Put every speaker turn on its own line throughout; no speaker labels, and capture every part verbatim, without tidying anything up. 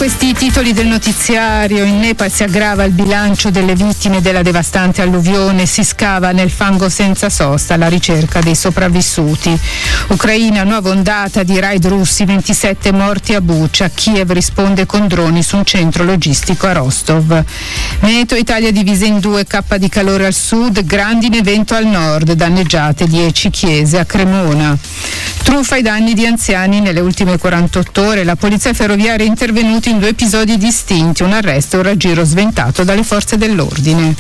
questi i titoli del notiziario. In Nepal si aggrava il bilancio delle vittime della devastante alluvione, si scava nel fango senza sosta alla ricerca dei sopravvissuti. Ucraina, nuova ondata di raid russi, ventisette morti a Bucha. Kiev risponde con droni su un centro logistico a Rostov. Meteo, Italia divisa in due, cappa di calore al sud, grandine vento al nord, danneggiate dieci chiese a Cremona. Truffa ai danni di anziani nelle ultime quarantotto ore, la polizia ferroviaria è intervenuta in due episodi distinti, un arresto e un raggiro sventato dalle forze dell'ordine.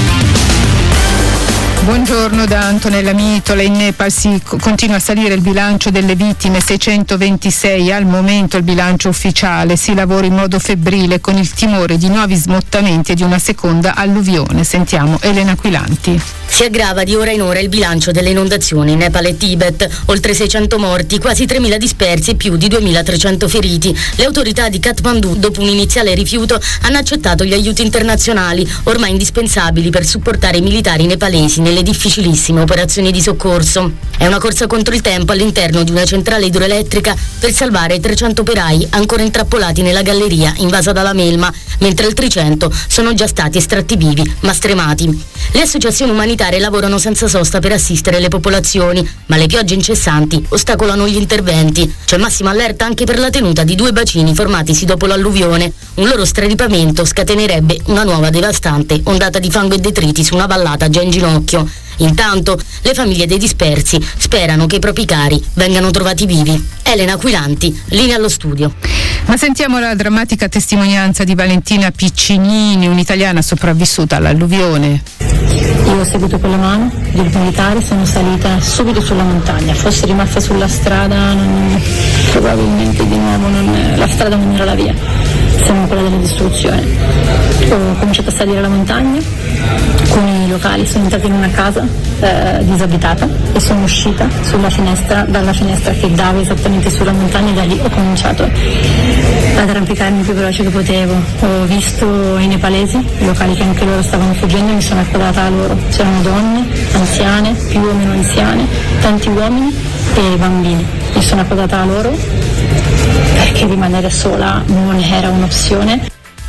Buongiorno da Antonella Mitola. In Nepal si continua a salire il bilancio delle vittime, seicentoventisei al momento il bilancio ufficiale. Si lavora in modo febbrile con il timore di nuovi smottamenti e di una seconda alluvione. Sentiamo Elena Aquilanti.
Si aggrava di ora in ora il bilancio delle inondazioni in Nepal e Tibet. Oltre seicento morti, quasi tremila dispersi e più di duemilatrecento feriti. Le autorità di Kathmandu, dopo un iniziale rifiuto, hanno accettato gli aiuti internazionali, ormai indispensabili per supportare i militari nepalesi nelle difficilissime operazioni di soccorso. È una corsa contro il tempo all'interno di una centrale idroelettrica per salvare trecento operai ancora intrappolati nella galleria invasa dalla melma, mentre altri cento sono già stati estratti vivi ma stremati. Le associazioni umanitarie lavorano senza sosta per assistere le popolazioni, ma le piogge incessanti ostacolano gli interventi. C'è massima allerta anche per la tenuta di due bacini formatisi dopo l'alluvione. Un loro straripamento scatenerebbe una nuova devastante ondata di fango e detriti su una vallata già in ginocchio. Intanto le famiglie dei dispersi sperano che i propri cari vengano trovati vivi. Elena Aquilanti, linea allo studio.
Ma sentiamo la drammatica testimonianza di Valentina Piccinini, un'italiana sopravvissuta all'alluvione.
Io ho seguito con la mano il militare, sono salita subito sulla montagna. Fossi rimasta sulla strada, non, probabilmente di nuovo non, la strada non era la via. Siamo quella della distruzione. Ho cominciato a salire la montagna con i locali, sono entrata in una casa eh, disabitata e sono uscita sulla finestra, dalla finestra che dava esattamente sulla montagna, e da lì ho cominciato ad arrampicarmi il più veloce che potevo. Ho visto i nepalesi, i locali che anche loro stavano fuggendo, e mi sono accodata a loro. C'erano donne, anziane, più o meno anziane, tanti uomini e bambini. Mi sono accodata a loro perché rimanere sola non era un'opzione.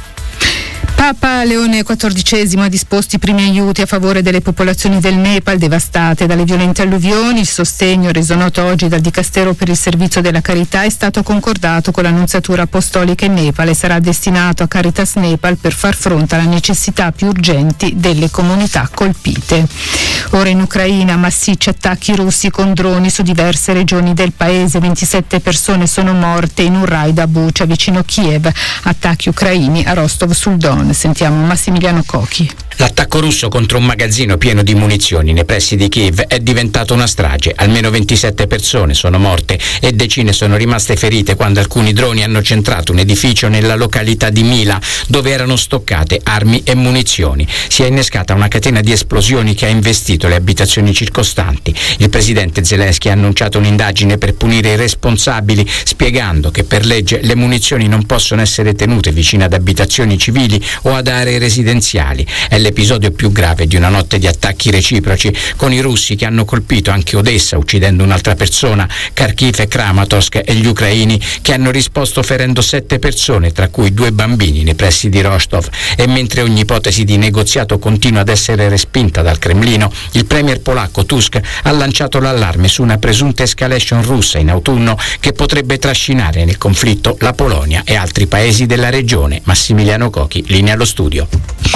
Papa Leone quattordicesimo ha disposto i primi aiuti a favore delle popolazioni del Nepal devastate dalle violente alluvioni. Il sostegno reso noto oggi dal Dicastero per il Servizio della Carità è stato concordato con l'Annunziatura Apostolica in Nepal e sarà destinato a Caritas Nepal per far fronte alle necessità più urgenti delle comunità colpite. Ora in Ucraina, massicci attacchi russi con droni su diverse regioni del paese. ventisette persone sono morte in un raid a Bucha vicino Kiev. Attacchi ucraini a Rostov sul Don. Sentiamo Massimiliano Cochi.
L'attacco russo contro un magazzino pieno di munizioni nei pressi di Kiev è diventato una strage. Almeno ventisette persone sono morte e decine sono rimaste ferite quando alcuni droni hanno centrato un edificio nella località di Mila, dove erano stoccate armi e munizioni. Si è innescata una catena di esplosioni che ha investito le abitazioni circostanti. Il presidente Zelensky ha annunciato un'indagine per punire i responsabili, spiegando che per legge le munizioni non possono essere tenute vicino ad abitazioni civili o ad aree residenziali. È l'episodio più grave di una notte di attacchi reciproci, con i russi che hanno colpito anche Odessa uccidendo un'altra persona, Kharkiv e Kramatorsk, e gli ucraini che hanno risposto ferendo sette persone, tra cui due bambini nei pressi di Rostov. E mentre ogni ipotesi di negoziato continua ad essere respinta dal Cremlino, il premier polacco Tusk ha lanciato l'allarme su una presunta escalation russa in autunno che potrebbe trascinare nel conflitto la Polonia e altri paesi della regione. Massimiliano Cochi, linea allo studio.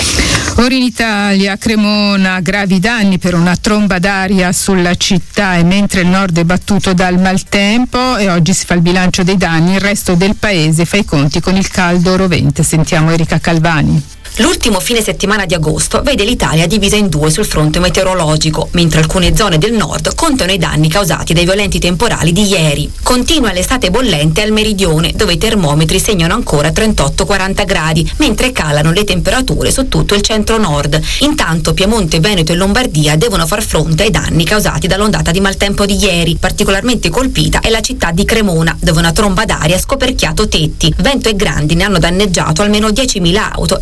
Ora in Italia, Cremona, gravi danni per una tromba d'aria sulla città, e mentre il nord è battuto dal maltempo e oggi si fa il bilancio dei danni, il resto del paese fa i conti con il caldo rovente. Sentiamo Erika Calvani.
L'ultimo fine settimana di agosto vede l'Italia divisa in due sul fronte meteorologico, mentre alcune zone del nord contano i danni causati dai violenti temporali di ieri. Continua l'estate bollente al meridione, dove i termometri segnano ancora trentotto quaranta gradi, mentre calano le temperature su tutto il centro-nord. Intanto Piemonte, Veneto e Lombardia devono far fronte ai danni causati dall'ondata di maltempo di ieri. Particolarmente colpita è la città di Cremona, dove una tromba d'aria ha scoperchiato tetti. Vento e grandine hanno danneggiato almeno diecimila auto e dieci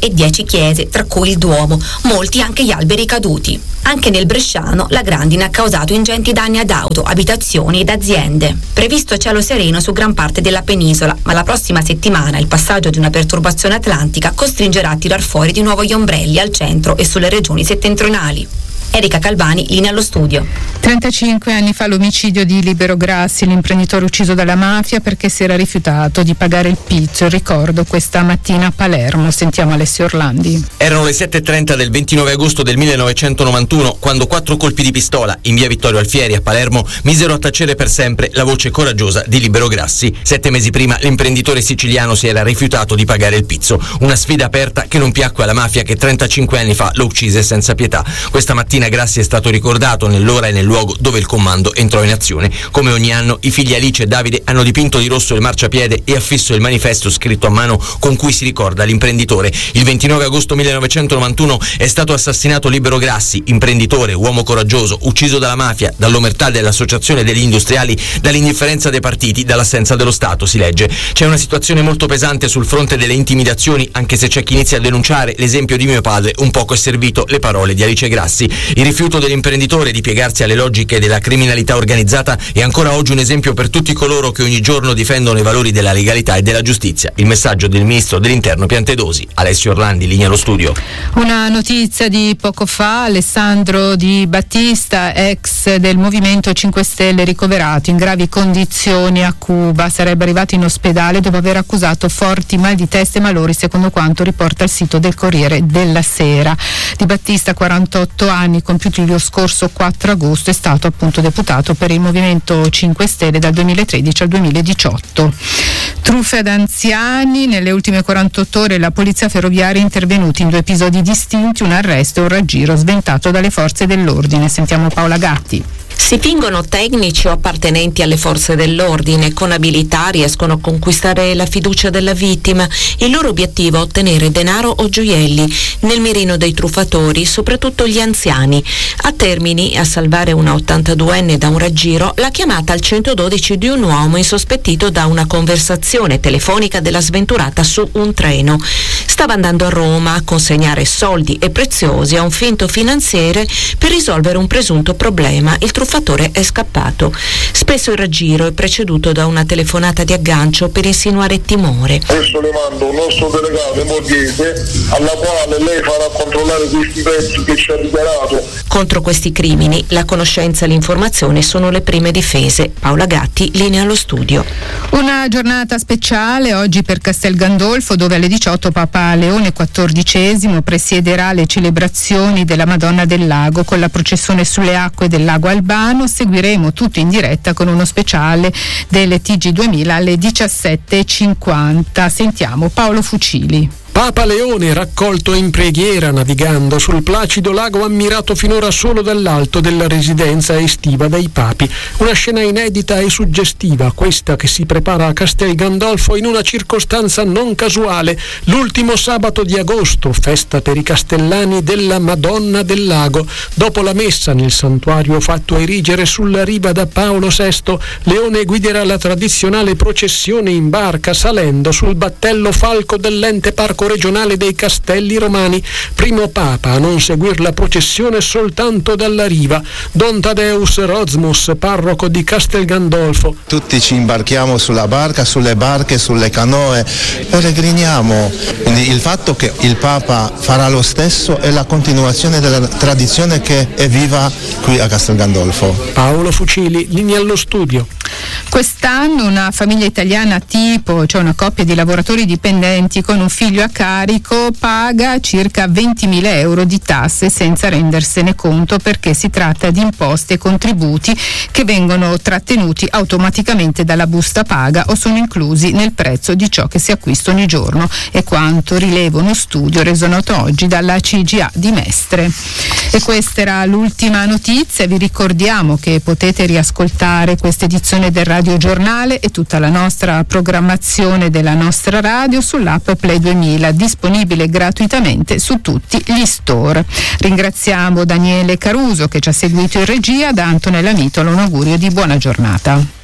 chiese, tra cui il Duomo, molti anche gli alberi caduti. Anche nel bresciano la grandine ha causato ingenti danni ad auto, abitazioni ed aziende. Previsto cielo sereno su gran parte della penisola, ma la prossima settimana il passaggio di una perturbazione atlantica costringerà a tirar fuori di nuovo gli ombrelli al centro e sulle regioni settentrionali. Erika Calvani, linea allo studio.
trentacinque anni fa l'omicidio di Libero Grassi, l'imprenditore ucciso dalla mafia perché si era rifiutato di pagare il pizzo. Il ricordo questa mattina a Palermo. Sentiamo Alessio Orlandi.
Erano le sette e trenta del ventinove agosto del millenovecentonovantuno quando quattro colpi di pistola in via Vittorio Alfieri a Palermo misero a tacere per sempre la voce coraggiosa di Libero Grassi. Sette mesi prima l'imprenditore siciliano si era rifiutato di pagare il pizzo. Una sfida aperta che non piacque alla mafia che trentacinque anni fa lo uccise senza pietà. Questa mattina Grassi è stato ricordato nell'ora e nel luogo dove il comando entrò in azione. Come ogni anno i figli Alice e Davide hanno dipinto di rosso il marciapiede e affisso il manifesto scritto a mano con cui si ricorda l'imprenditore. Il ventinove agosto millenovecentonovantuno è stato assassinato Libero Grassi, imprenditore, uomo coraggioso, ucciso dalla mafia, dall'omertà dell'associazione degli industriali, dall'indifferenza dei partiti, dall'assenza dello Stato, si legge. C'è una situazione molto pesante sul fronte delle intimidazioni, anche se c'è chi inizia a denunciare l'esempio di mio padre. Un poco è servito le parole di Alice Grassi. Il rifiuto dell'imprenditore di piegarsi alle logiche della criminalità organizzata è ancora oggi un esempio per tutti coloro che ogni giorno difendono i valori della legalità e della giustizia. Il messaggio del ministro dell'Interno Piantedosi. Alessio Orlandi, linea allo studio.
Una notizia di poco fa: Alessandro Di Battista, ex del Movimento cinque Stelle, ricoverato in gravi condizioni a Cuba. Sarebbe arrivato in ospedale dopo aver accusato forti mal di testa e malori, secondo quanto riporta il sito del Corriere della Sera. Di Battista, quarantotto anni, compiuti lo scorso quattro agosto, è stato appunto deputato per il Movimento cinque Stelle dal duemilatredici al duemiladiciotto. Truffe ad anziani. Nelle ultime quarantotto ore la polizia ferroviaria è intervenuta in due episodi distinti, un arresto e un raggiro sventato dalle forze dell'ordine. Sentiamo Paola Gatti.
Si fingono tecnici o appartenenti alle forze dell'ordine, con abilità riescono a conquistare la fiducia della vittima. Il loro obiettivo è ottenere denaro o gioielli. Nel mirino dei truffatori, soprattutto gli anziani. A Termini, a salvare una ottantaduenne da un raggiro, la chiamata al centododici di un uomo insospettito da una conversazione telefonica della sventurata su un treno. Stava andando a Roma a consegnare soldi e preziosi a un finto finanziere per risolvere un presunto problema. Il truffatore è scappato. Spesso il raggiro è preceduto da una telefonata di aggancio per insinuare timore.
Adesso le mando un nostro delegato in borghese alla quale lei farà controllare questi pezzi che ci ha dichiarato.
Contro questi crimini la conoscenza e l'informazione sono le prime difese. Paola Gatti, linea allo studio.
Una giornata speciale oggi per Castel Gandolfo, dove alle diciotto Papa Leone quattordicesimo presiederà le celebrazioni della Madonna del Lago con la processione sulle acque del lago Albano. Seguiremo tutto in diretta con uno speciale delle T G duemila alle diciassette e cinquanta. Sentiamo Paolo Fucili.
Papa Leone raccolto in preghiera navigando sul placido lago ammirato finora solo dall'alto della residenza estiva dei papi. Una scena inedita e suggestiva, questa che si prepara a Castel Gandolfo in una circostanza non casuale. L'ultimo sabato di agosto, festa per i castellani della Madonna del Lago. Dopo la messa nel santuario fatto erigere sulla riva da Paolo sesto, Leone guiderà la tradizionale processione in barca salendo sul battello falco dell'ente parco regionale dei Castelli Romani. Primo papa a non seguir la processione soltanto dalla riva, Don Tadeus Rozmus, parroco di Castel Gandolfo.
Tutti ci imbarchiamo sulla barca, sulle barche, sulle canoe, peregriniamo. Quindi il fatto che il papa farà lo stesso è la continuazione della tradizione che è viva qui a Castel Gandolfo.
Paolo Fucili, linea allo studio.
Quest'anno una famiglia italiana tipo, cioè una coppia di lavoratori dipendenti con un figlio a carico, paga circa ventimila euro di tasse senza rendersene conto, perché si tratta di imposte e contributi che vengono trattenuti automaticamente dalla busta paga o sono inclusi nel prezzo di ciò che si acquista ogni giorno, è quanto rileva uno studio reso noto oggi dalla C G A di Mestre. E questa era l'ultima notizia. Vi ricordiamo che potete riascoltare questa edizione del Radio Giornale e tutta la nostra programmazione della nostra radio sull'app Play duemila, disponibile gratuitamente su tutti gli store. Ringraziamo Daniele Caruso che ci ha seguito in regia. Da Antonella Mitola un augurio di buona giornata.